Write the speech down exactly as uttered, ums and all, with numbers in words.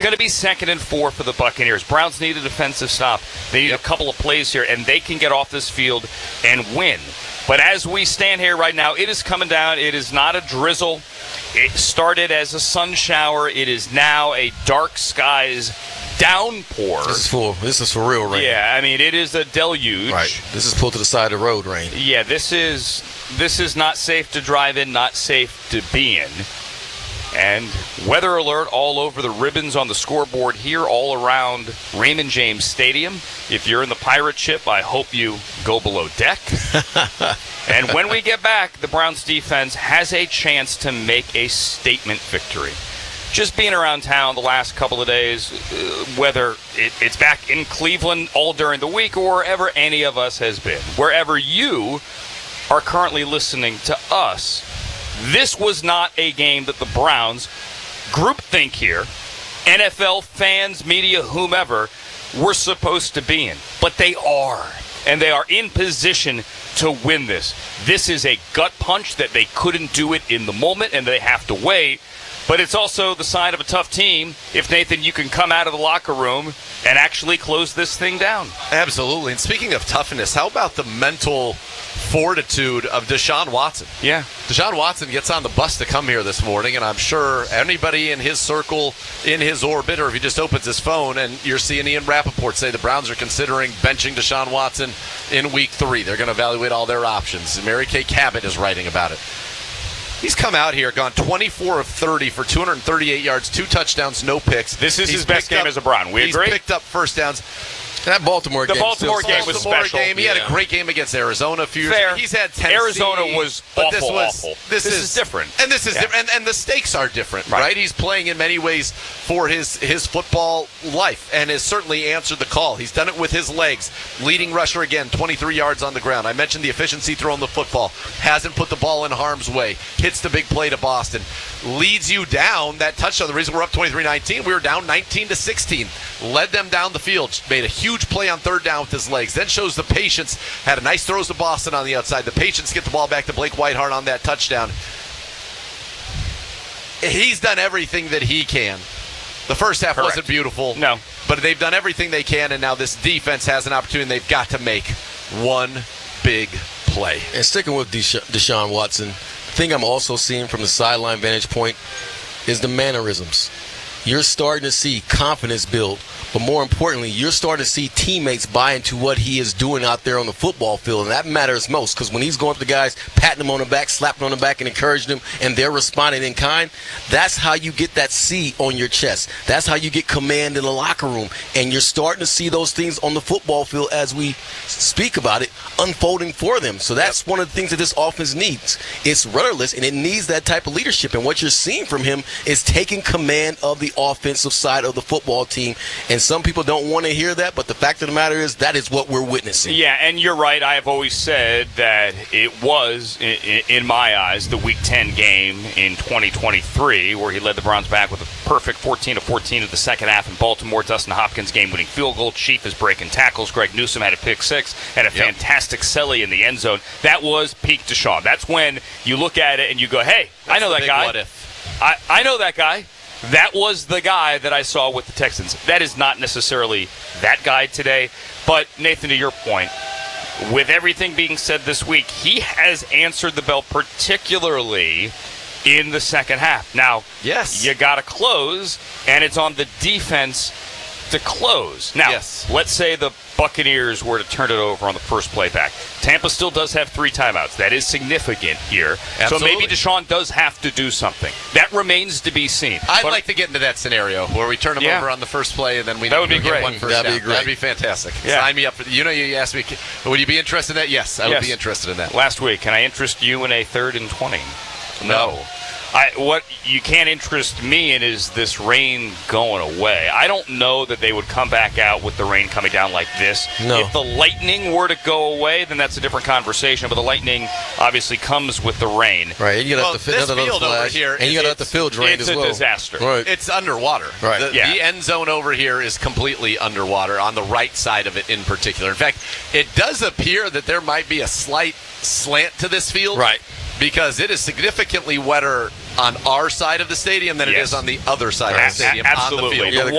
going to be second and four for the Buccaneers. Browns need a defensive stop. They need yep. a couple of plays here, and they can get off this field and win. But as we stand here right now, it is coming down. It is not a drizzle. It started as a sun shower. It is now a dark skies downpour. This is for this is for real rain. Yeah, I mean it is a deluge. Right. This is pulled to the side of the road rain. Yeah, this is this is not safe to drive in, not safe to be in. And weather alert all over the ribbons on the scoreboard here, all around Raymond James Stadium. If you're in the pirate ship, I hope you go below deck. And when we get back, the Browns defense has a chance to make a statement victory. Just being around town the last couple of days, uh, whether it, it's back in Cleveland all during the week or wherever any of us has been, wherever you are currently listening to us, this was not a game that the Browns, groupthink here, N F L fans, media, whomever, were supposed to be in. But they are. And they are in position to win this. This is a gut punch that they couldn't do it in the moment, and they have to wait. But it's also the sign of a tough team if, Nathan, you can come out of the locker room and actually close this thing down. Absolutely. And speaking of toughness, how about the mental fortitude of Deshaun Watson? Yeah. Deshaun Watson gets on the bus to come here this morning, and I'm sure anybody in his circle, in his orbit, or if he just opens his phone and you're seeing Ian Rappaport say the Browns are considering benching Deshaun Watson in week three. They're going to evaluate all their options. Mary Kay Cabot is writing about it. He's come out here, gone twenty-four of thirty for two hundred thirty-eight yards, two touchdowns, no picks. This is he's his best game up, as a Brown. We he's agree? He's picked up first downs. That Baltimore the game, Baltimore game was Baltimore special. Game. He yeah. had a great game against Arizona a few years Fair. ago. He's had Tennessee. Arizona was but awful, this was, awful. This, this is, is different. And this is yeah. different. And, and the stakes are different, right. right? He's playing in many ways for his, his football life and has certainly answered the call. He's done it with his legs. Leading rusher again, twenty-three yards on the ground. I mentioned the efficiency throwing the football. Hasn't put the ball in harm's way. Hits the big play to Boston. Leads you down that touchdown. The reason we're up twenty-three nineteen, we were down nineteen to sixteen. Led them down the field. Made a huge play on third down with his legs. Then shows the patience. Had a nice throws to Boston on the outside. The patience get the ball back to Blake Whiteheart on that touchdown. He's done everything that he can. The first half Correct. wasn't beautiful. No. But they've done everything they can, and now this defense has an opportunity, and they've got to make one big play. And sticking with Desha- Deshaun Watson, the thing I'm also seeing from the sideline vantage point is the mannerisms. You're starting to see confidence build, but more importantly, you're starting to see teammates buy into what he is doing out there on the football field, and that matters most because when he's going up to guys, patting them on the back, slapping on the back, and encouraging them, and they're responding in kind, that's how you get that C on your chest. That's how you get command in the locker room, and you're starting to see those things on the football field as we speak about it unfolding for them. So that's one of the things that this offense needs. It's rudderless, and it needs that type of leadership, and what you're seeing from him is taking command of the offensive side of the football team, and some people don't want to hear that, but the fact of the matter is that is what we're witnessing. Yeah, and you're right. I have always said that it was, in, in my eyes, the Week ten game in twenty twenty-three, where he led the Browns back with a perfect fourteen to fourteen in the second half in Baltimore. Dustin Hopkins game-winning field goal. Chief is breaking tackles. Greg Newsome had a pick six, had a Yep. fantastic celly in the end zone. That was peak Deshaun. That's when you look at it and you go, hey, That's I know the that big guy. what if. I, I know that guy. That was the guy that I saw with the Texans. That is not necessarily that guy today. But, Nathan, to your point, with everything being said this week, he has answered the bell, particularly in the second half. Now, Yes. you got to close, and it's on the defense to close. Now, Yes. let's say the Buccaneers were to turn it over on the first play back. Tampa still does have three timeouts. That is significant here. Absolutely. So maybe Deshaun does have to do something. That remains to be seen. I'd But- like to get into that scenario where we turn them Yeah. over on the first play and then we That would be get great. one first That'd down. be great. That'd be fantastic. Yeah. Sign me up for You know, you asked me, would you be interested in that? Yes, I would Yes. be interested in that. Last week, can I interest you in a third and twenty? No. I, what you can't interest me in is this rain going away. I don't know that they would come back out with the rain coming down like this. No. If the lightning were to go away, then that's a different conversation. But the lightning obviously comes with the rain. Right, and you got Well, to let the this another field over flash, here and you is- got to let the it's- field drain it's as a well. disaster. Right. It's underwater. Right. The, Yeah. the end zone over here is completely underwater, on the right side of it in particular. In fact, it does appear that there might be a slight slant to this field. Right. Because it is significantly wetter on our side of the stadium than it Yes. is on the other side A- of the stadium a- on the absolutely. field. Yeah, the